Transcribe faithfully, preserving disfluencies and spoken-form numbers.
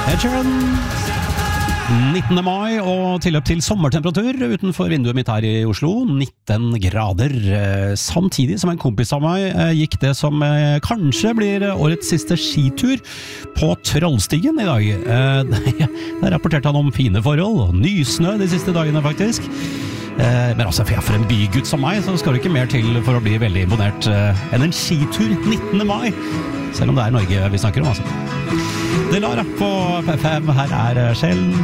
Ed Sheeran. nittende mai og tilløp til sommertemperatur utenfor vinduet mitt her i Oslo, nitten grader. Samtidig som en kompis av meg gikk det som kanskje blir årets siste skitur på Trollstigen i dag. Der rapporterte han om fine forhold, nysnø de siste dagene faktisk. Men altså, for en bygutt som meg, så skal det ikke mer til for å bli veldig imponert enn en skitur nittende mai. Selv om det er Norge vi snakker om, altså. Det Lara på P fem, her er Kjell.